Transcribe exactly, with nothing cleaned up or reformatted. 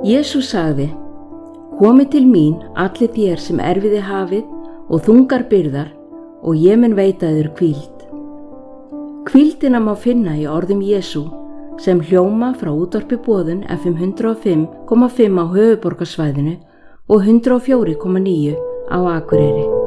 Jesús sagði: Komið til mín allir þér sem erfiði hafið og þungar byrðar og ég mun veita yður hvíld. Hvíldina má finna í orðum Jesú sem hljóma frá útvarpi Boðun F M hundrað og fimm komma fimm á höfuðborgarsvæðinu og hundrað og fjögur komma níu á Akureyri.